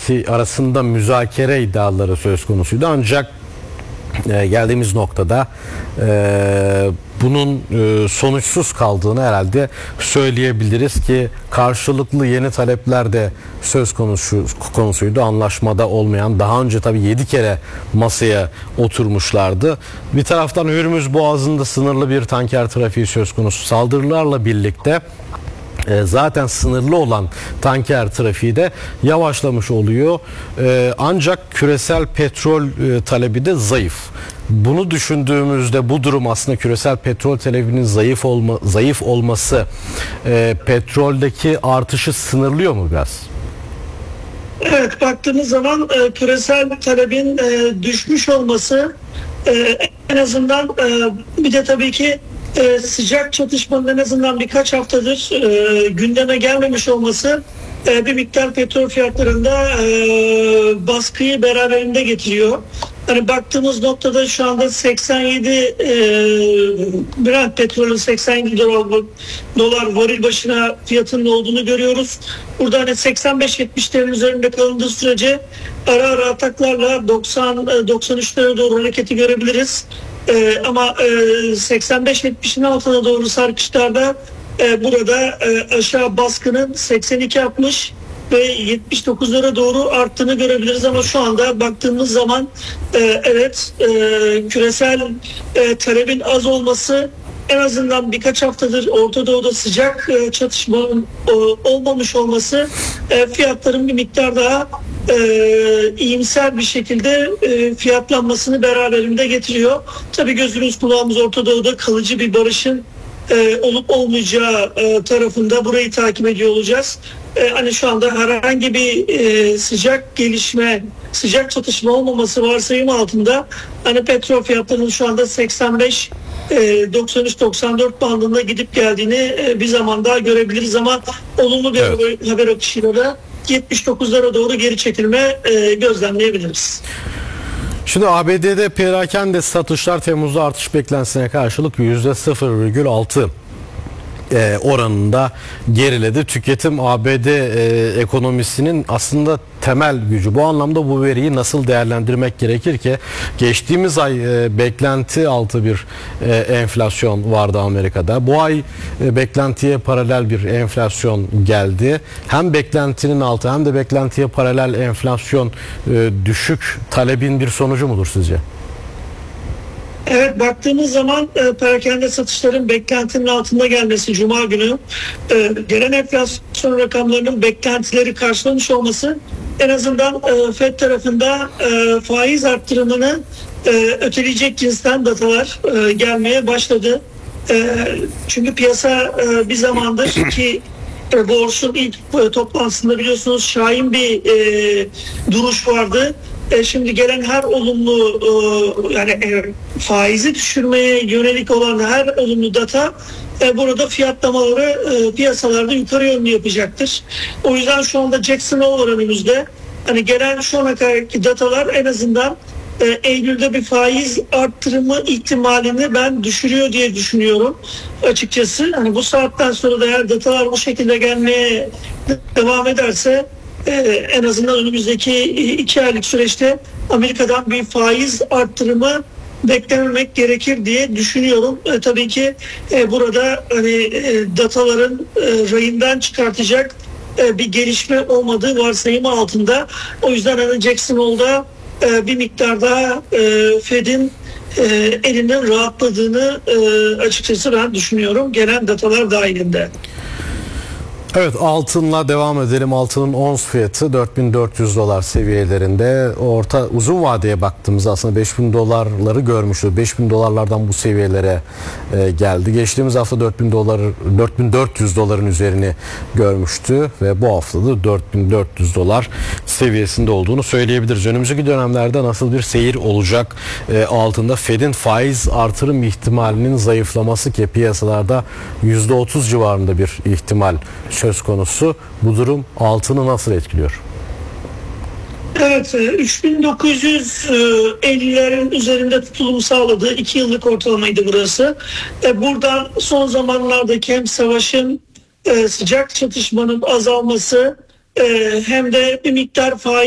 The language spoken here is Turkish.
arasında müzakere iddiaları söz konusuydu. Ancak geldiğimiz noktada bunun sonuçsuz kaldığını herhalde söyleyebiliriz ki karşılıklı yeni talepler de söz konusuydu. Anlaşmada olmayan, daha önce tabii 7 kere masaya oturmuşlardı. Bir taraftan Hürmüz Boğazı'nda sınırlı bir tanker trafiği söz konusu. Saldırılarla birlikte zaten sınırlı olan tanker trafiği de yavaşlamış oluyor. Ancak küresel petrol talebi de zayıf. Bunu düşündüğümüzde bu durum aslında küresel petrol talebinin zayıf olması petroldeki artışı sınırlıyor mu biraz? Evet, baktığımız zaman küresel talebin düşmüş olması en azından bir de tabii ki sıcak çatışmanın en azından birkaç haftadır gündeme gelmemiş olması bir miktar petrol fiyatlarında baskıyı beraberinde getiriyor. Hani baktığımız noktada şu anda 87 Brent petrolün 87 dolar varil başına fiyatının olduğunu görüyoruz. Burada hani 85-70'lerin üzerinde kalındığı sürece ara ara ataklarla 90-93'lere doğru hareketi görebiliriz. Ama 85-70'in altına doğru sarkışlarda burada aşağı baskının 82-60 ve 79'lara doğru arttığını görebiliriz ama şu anda baktığımız zaman evet, küresel talebin az olması, en azından birkaç haftadır Orta Doğu'da sıcak çatışmanın olmamış olması fiyatların bir miktar daha iyimser bir şekilde fiyatlanmasını beraberinde getiriyor. Tabii gözümüz kulağımız Orta Doğu'da kalıcı bir barışın olup olmayacağı tarafında burayı takip ediyor olacağız. Hani şu anda herhangi bir sıcak gelişme, sıcak çatışma olmaması varsayımı altında hani petrol fiyatlarının şu anda 85 93-94 bandında gidip geldiğini bir zaman daha görebiliriz ama olumlu bir haber akışıyla da 79'lara doğru geri çekilme gözlemleyebiliriz. Şimdi ABD'de perakende satışlar Temmuz'da artış beklentisine karşılık %0,6 oranında geriledi. Tüketim ABD ekonomisinin aslında temel gücü. Bu anlamda bu veriyi nasıl değerlendirmek gerekir ki? Geçtiğimiz ay beklenti altı bir enflasyon vardı Amerika'da. Bu ay beklentiye paralel bir enflasyon geldi. Hem beklentinin altı hem de beklentiye paralel enflasyon düşük talebin bir sonucu mudur sizce? Evet, baktığımız zaman perakende satışların beklentinin altında gelmesi Cuma günü, gelen enflasyon rakamlarının beklentileri karşılamış olması en azından FED tarafında faiz arttırımını öteleyecek cinsten datalar gelmeye başladı. Çünkü piyasa bir zamandır ki borsun ilk toplantısında biliyorsunuz şahin bir duruş vardı. Şimdi gelen her olumlu yani faizi düşürmeye yönelik olan her olumlu data burada fiyatlamaları piyasalarda yukarı yönlü yapacaktır. O yüzden şu anda Jackson Hole önümüzde. Hani gelen şu ana kadarki datalar en azından Eylül'de bir faiz arttırımı ihtimalini ben düşürüyor diye düşünüyorum açıkçası. Hani bu saatten sonra da eğer datalar bu şekilde gelmeye devam ederse en azından önümüzdeki 2 aylık süreçte Amerika'dan bir faiz arttırımı beklememek gerekir diye düşünüyorum. Tabii ki burada hani dataların rayından çıkartacak bir gelişme olmadığı varsayımı altında. O yüzden hani Jackson Hole'da bir miktar daha Fed'in elinin rahatladığını açıkçası ben düşünüyorum. Gelen datalar dahilinde. Evet, altınla devam edelim. Altının ons fiyatı 4400 dolar seviyelerinde. Uzun vadeye baktığımızda aslında 5000 dolarları görmüştü. 5000 dolarlardan bu seviyelere geldi. Geçtiğimiz hafta 4400 doların üzerini görmüştü ve bu hafta da 4400 dolar seviyesinde olduğunu söyleyebiliriz. Önümüzdeki dönemlerde nasıl bir seyir olacak altında? Fed'in faiz artırım ihtimalinin zayıflaması ki piyasalarda %30 civarında bir ihtimal söz konusu. Bu durum altını nasıl etkiliyor? Evet, 3950'lerin üzerinde tutulum sağladığı 2 yıllık ortalamaydı burası. Buradan son zamanlardaki hem savaşın, sıcak çatışmanın azalması hem de bir miktar faiz